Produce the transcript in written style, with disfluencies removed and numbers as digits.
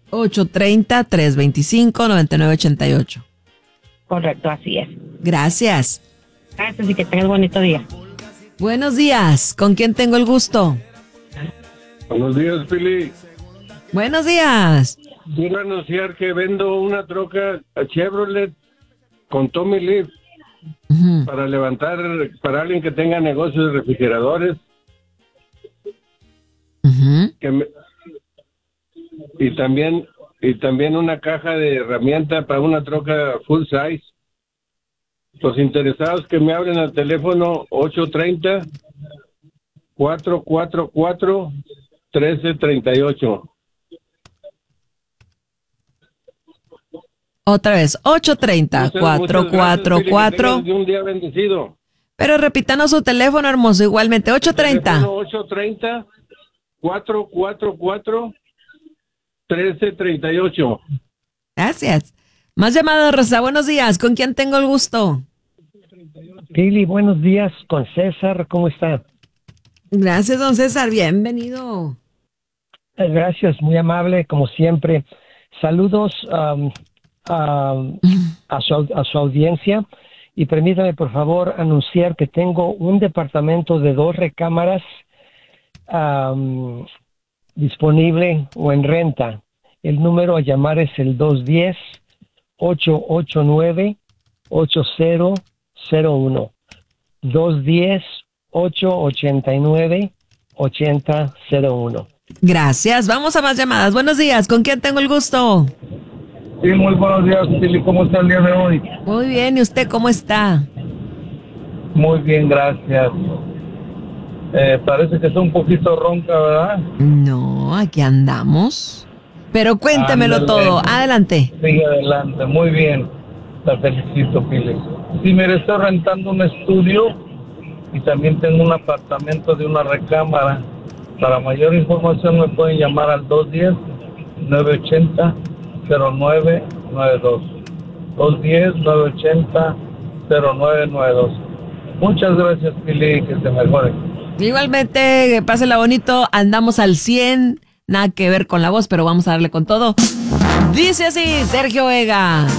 830-325-9988. Correcto, así es. Gracias. Gracias y que tengas bonito día. Buenos días. ¿Con quién tengo el gusto? Buenos días, Pili. Buenos días. Quiero anunciar que vendo una troca Chevrolet con Tommy Lee para levantar, para alguien que tenga negocios de refrigeradores. Y también una caja de herramienta para una troca full size. Los interesados que me hablen al teléfono 830-444-1338. Otra vez, 830-444. Un día bendecido. Pero repítanos su teléfono, hermoso, igualmente, 830. 830-444-1338. Gracias. Más llamadas, Rosa. Buenos días. ¿Con quién tengo el gusto? Pili, buenos días. Con César, ¿cómo está? Gracias, don César. Bienvenido. Gracias, muy amable, como siempre. Saludos a su audiencia. Y permítame, por favor, anunciar que tengo un departamento de 2 recámaras disponible o en renta. El número a llamar es el 210-889-8001. 210-889-8001. Gracias. Vamos a más llamadas. Buenos días. ¿Con quién tengo el gusto? Sí, muy buenos días, Pili. ¿Cómo está el día de hoy? Muy bien. ¿Y usted cómo está? Muy bien, gracias. Parece que está un poquito ronca, ¿verdad? No, aquí andamos. Pero cuéntemelo Ándale. todo. Adelante. Sigue adelante, muy bien. Te felicito, Pili. Sí, mire, estoy rentando un estudio y también tengo un apartamento de una recámara. Para mayor información me pueden llamar al 210-980-0992. 210-980-0992. Muchas gracias, Pili, que se mejore. Igualmente, pásela bonito. Andamos al 100. Nada que ver con la voz, pero vamos a darle con todo. Dice así, Sergio Vega.